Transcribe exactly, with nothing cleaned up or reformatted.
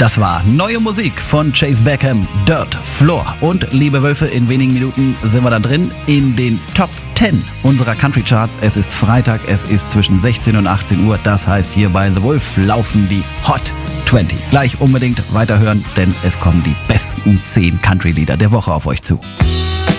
Das war neue Musik von Chase Beckham, Dirt Floor. Und liebe Wölfe, in wenigen Minuten sind wir da drin in den Top zehn unserer Country Charts. Es ist Freitag, es ist zwischen sechzehn und achtzehn Uhr. Das heißt, hier bei The Wolf laufen die Hot zwanzig. Gleich unbedingt weiterhören, denn es kommen die besten zehn Country-Lieder der Woche auf euch zu.